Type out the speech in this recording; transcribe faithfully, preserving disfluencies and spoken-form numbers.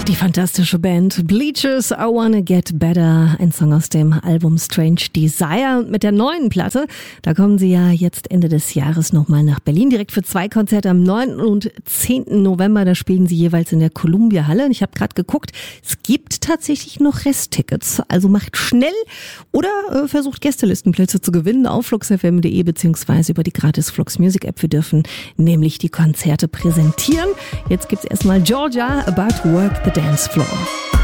Die fantastische Band Bleachers, I Wanna Get Better, ein Song aus dem Album Strange Desire. Und mit der neuen Platte, da kommen sie ja jetzt Ende des Jahres nochmal nach Berlin, direkt für zwei Konzerte am neunten und zehnten November. Da spielen sie jeweils in der Columbia Halle. Und ich habe gerade geguckt, es gibt tatsächlich noch Resttickets. Also macht schnell oder äh, versucht Gästelistenplätze zu gewinnen auf flux f m punkt d e beziehungsweise über die gratis Flux Music App. Wir dürfen nämlich die Konzerte präsentieren. Jetzt gibt's erstmal Georgia, About to Work the Dance Floor.